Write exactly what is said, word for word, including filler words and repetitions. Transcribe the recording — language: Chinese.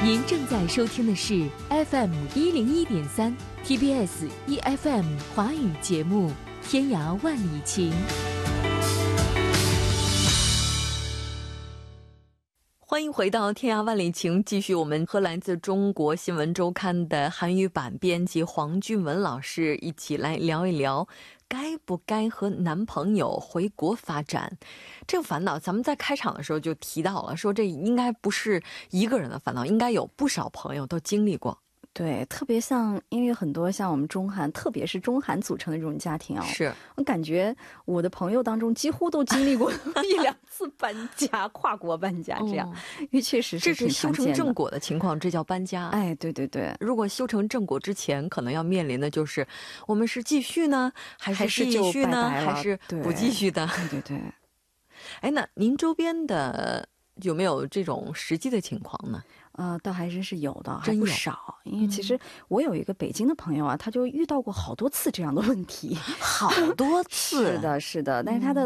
您正在收听的是 F M 一零一点三 T B S E F M 华语节目《天涯万里情》。欢迎回到《天涯万里情》，继续我们和来自中国新闻周刊的韩语版编辑黄俊文老师一起来聊一聊该不该和男朋友回国发展。这个烦恼咱们在开场的时候就提到了，说这应该不是一个人的烦恼，应该有不少朋友都经历过。 对，特别像因为很多像我们中韩，特别是中韩组成的这种家庭啊， 是我感觉我的朋友当中几乎都经历过一两次搬家，跨国搬家这样，因为确实是这是修成正果的情况，这叫搬家。哎，对对对。如果修成正果之前，可能要面临的就是我们是继续呢，还是继续呢，还是不继续的？对对对。哎，那您周边的有没有这种实际的情况呢？呃，倒还真是有的，还不少。因为其实我有一个北京的朋友啊，他就遇到过好多次这样的问题，好多次。是的，是的，但是他的